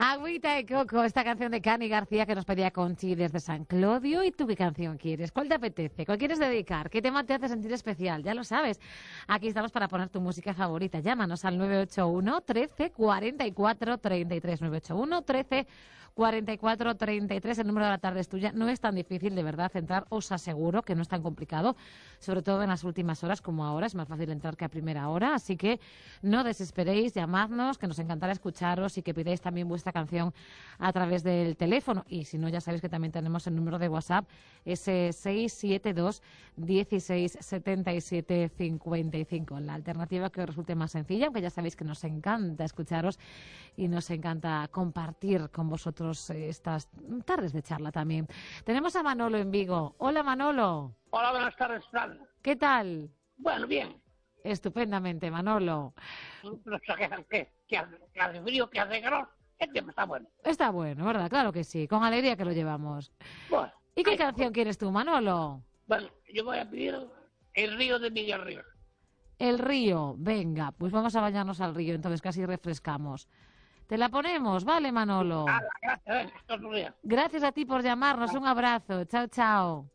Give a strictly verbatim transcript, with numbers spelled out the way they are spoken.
Agüita de coco, esta canción de Cani García que nos pedía Conchi desde San Clodio. ¿Y tú qué canción quieres? ¿Cuál te apetece? ¿Cuál quieres dedicar? ¿Qué tema te hace sentir especial? Ya lo sabes. Aquí estamos para poner tu música favorita. Llámanos al nueve ocho uno, trece, cuarenta y cuatro, treinta y tres. nueve ocho uno, trece, cuarenta y cuatro, treinta y tres. El número de la tarde es tuya. No es tan difícil, de verdad, entrar. Os aseguro que no es tan complicado. Sobre todo en las últimas horas como ahora. Es más fácil entrar que a primera hora. Así que no desesperéis, llamadnos, que nos encantará escucharos y que pidáis también vuestra canción a través del teléfono. Y si no, ya sabéis que también tenemos el número de WhatsApp, ese seis siete dos, dieciséis, setenta y siete, cincuenta y cinco. La alternativa que os resulte más sencilla, aunque ya sabéis que nos encanta escucharos y nos encanta compartir con vosotros estas tardes de charla también. Tenemos a Manolo en Vigo. Hola, Manolo. Hola, buenas tardes, Fran. ¿Qué tal? Bueno, bien. Estupendamente, Manolo. No sé qué, que hace frío, que hace calor. El tiempo está bueno. Está bueno, ¿verdad? Claro que sí. Con alegría que lo llevamos. Bueno. ¿Y qué ay, canción quieres tú, Manolo? Bueno, yo voy a pedir El río de Miguel Ríos. El río. Venga, pues vamos a bañarnos al río, entonces casi refrescamos. Te la ponemos, ¿vale, Manolo? Ah, gracias, eh, esto es un día. Gracias a ti por llamarnos. Un abrazo. Chao, chao.